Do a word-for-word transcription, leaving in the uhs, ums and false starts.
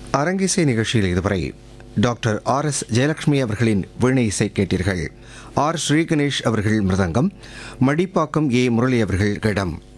அரங்கிசை நிகழ்ச்சியில் இதுவரை டாக்டர் ஆர் எஸ் ஜெயலட்சுமி அவர்களின் வீணை இசை கேட்டீர்கள். ஆர் ஸ்ரீகணேஷ் அவர்கள் மிருதங்கம், மடிப்பாக்கம் ஏ முரளி அவர்கள் கிடம்.